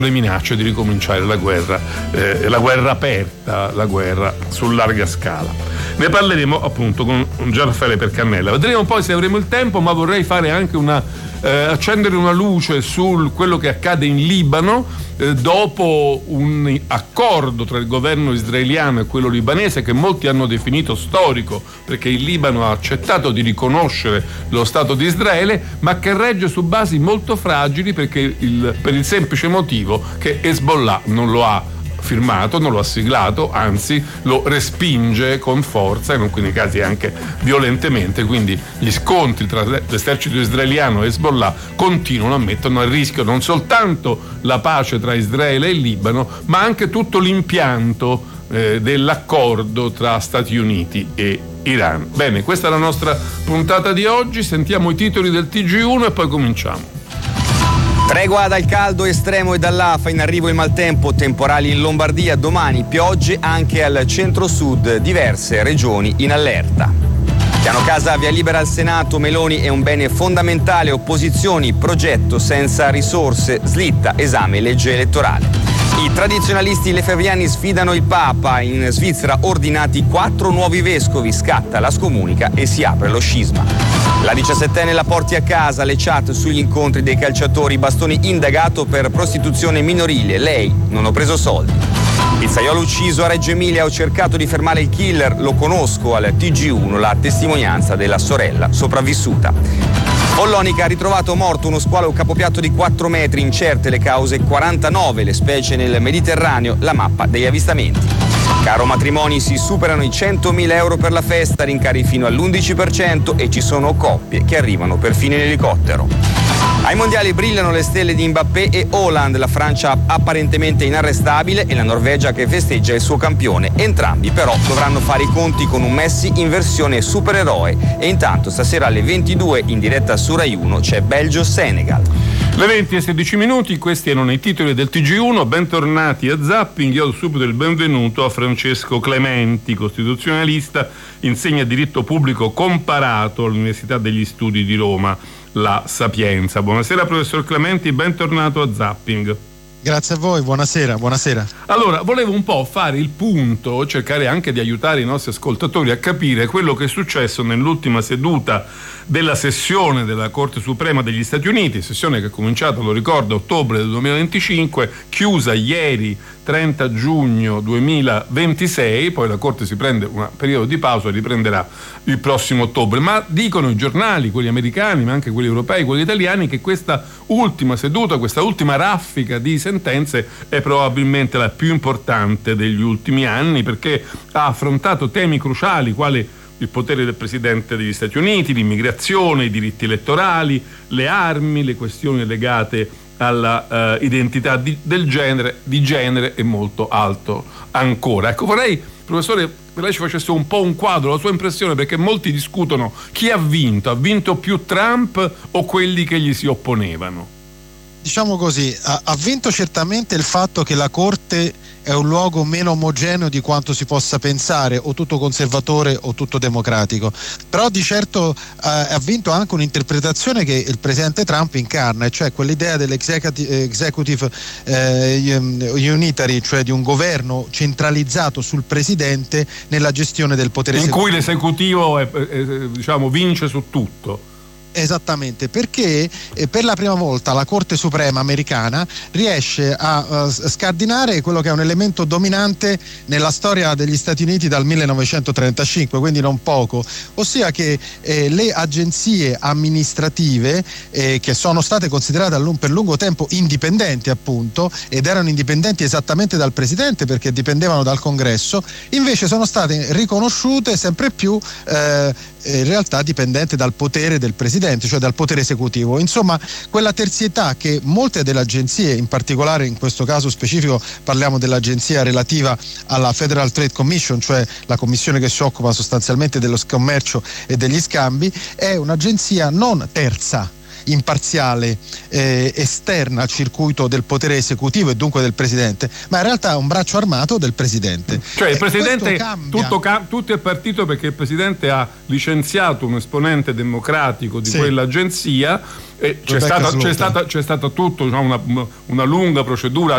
le minacce di ricominciare la guerra aperta, la guerra su larga scala. Ne parleremo appunto con Gianraffaele Percannella. Vedremo poi se avremo il tempo, ma vorrei fare anche accendere una luce su quello che accade in Libano dopo un accordo tra il governo israeliano e quello libanese che molti hanno definito storico, perché il Libano ha accettato di riconoscere lo Stato di Israele, ma che regge su basi molto fragili per il semplice motivo che Hezbollah non lo ha firmato, non lo ha siglato, anzi lo respinge con forza, in alcuni casi anche violentemente. Quindi gli scontri tra l'esercito israeliano e Hezbollah continuano, mettono a rischio non soltanto la pace tra Israele e il Libano, ma anche tutto l'impianto dell'accordo tra Stati Uniti e Iran. Bene, questa è la nostra puntata di oggi, sentiamo i titoli del TG1 e poi cominciamo. Tregua dal caldo estremo e dall'afa, in arrivo il maltempo, temporali in Lombardia, domani piogge anche al centro-sud, diverse regioni in allerta. Piano casa via libera al Senato, Meloni è un bene fondamentale, opposizioni, progetto senza risorse, slitta, esame legge elettorale. I tradizionalisti lefebvriani sfidano il Papa, in Svizzera ordinati 4 nuovi vescovi, scatta la scomunica e si apre lo scisma. La 17enne la porti a casa, le chat sugli incontri dei calciatori, Bastoni indagato per prostituzione minorile, lei non ho preso soldi. Pizzaiolo ucciso a Reggio Emilia, ho cercato di fermare il killer, lo conosco, al TG1 la testimonianza della sorella sopravvissuta. Follonica ha ritrovato morto uno squalo capopiatto di 4 metri, incerte le cause, 49 le specie nel Mediterraneo, la mappa degli avvistamenti. Caro matrimoni, si superano i 100.000 euro per la festa, rincari fino all'11% e ci sono coppie che arrivano perfino in elicottero. Ai mondiali brillano le stelle di Mbappé e Haaland, la Francia apparentemente inarrestabile e la Norvegia che festeggia il suo campione. Entrambi però dovranno fare i conti con un Messi in versione supereroe e intanto stasera alle 22 in diretta su Rai 1 c'è Belgio-Senegal. Le 20:16, questi erano i titoli del TG1, bentornati a Zapping. Io do subito il benvenuto a Francesco Clementi, costituzionalista, insegna diritto pubblico comparato all'Università degli Studi di Roma, La Sapienza. Buonasera professor Clementi, bentornato a Zapping. Grazie a voi, buonasera. Allora, volevo un po' fare il punto, cercare anche di aiutare i nostri ascoltatori a capire quello che è successo nell'ultima seduta della sessione della Corte Suprema degli Stati Uniti, sessione che è cominciata, lo ricordo, a ottobre del 2025, chiusa ieri 30 giugno 2026, poi la Corte si prende un periodo di pausa e riprenderà il prossimo ottobre, ma dicono i giornali, quelli americani, ma anche quelli europei, quelli italiani, che questa ultima seduta, questa ultima raffica di sentenze è probabilmente la più importante degli ultimi anni, perché ha affrontato temi cruciali quali il potere del Presidente degli Stati Uniti, l'immigrazione, i diritti elettorali, le armi, le questioni legate alla identità di genere e molto altro ancora. Ecco, vorrei, professore, che lei ci facesse un po' un quadro, la sua impressione, perché molti discutono chi ha vinto più Trump o quelli che gli si opponevano? Diciamo così, ha vinto certamente il fatto che la Corte è un luogo meno omogeneo di quanto si possa pensare, o tutto conservatore o tutto democratico, però di certo ha vinto anche un'interpretazione che il presidente Trump incarna, e cioè quell'idea dell'executive unitary, cioè di un governo centralizzato sul presidente nella gestione del potere in cui l'esecutivo vince su tutto. Esattamente, perché per la prima volta la Corte Suprema americana riesce a scardinare quello che è un elemento dominante nella storia degli Stati Uniti dal 1935, quindi non poco, ossia che le agenzie amministrative che sono state considerate per lungo tempo indipendenti, appunto, ed erano indipendenti esattamente dal Presidente perché dipendevano dal Congresso, invece sono state riconosciute sempre più in realtà dipendente dal potere del Presidente, cioè dal potere esecutivo. Insomma, quella terzietà che molte delle agenzie, in particolare in questo caso specifico parliamo dell'agenzia relativa alla Federal Trade Commission, cioè la commissione che si occupa sostanzialmente dello commercio e degli scambi, è un'agenzia non terza, imparziale, esterna al circuito del potere esecutivo e dunque del Presidente, ma in realtà è un braccio armato del Presidente. Cioè il Presidente, tutto è partito perché il Presidente ha licenziato un esponente democratico di quell'agenzia. C'è stata tutta una lunga procedura